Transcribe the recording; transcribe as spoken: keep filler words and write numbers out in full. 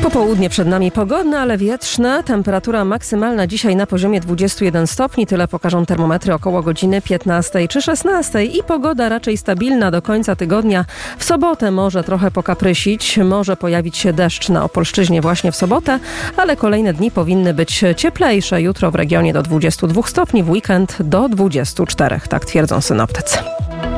Popołudnie przed nami pogodne, ale wietrzne. Temperatura maksymalna dzisiaj na poziomie dwadzieścia jeden stopni. Tyle pokażą termometry około godziny piętnastej czy szesnastej. I pogoda raczej stabilna do końca tygodnia. W sobotę może trochę pokaprysić. Może pojawić się deszcz na Opolszczyźnie właśnie w sobotę, ale kolejne dni powinny być cieplejsze. Jutro w regionie do dwudziestu dwóch stopni, w weekend do dwudziestu czterech. Tak twierdzą synoptycy.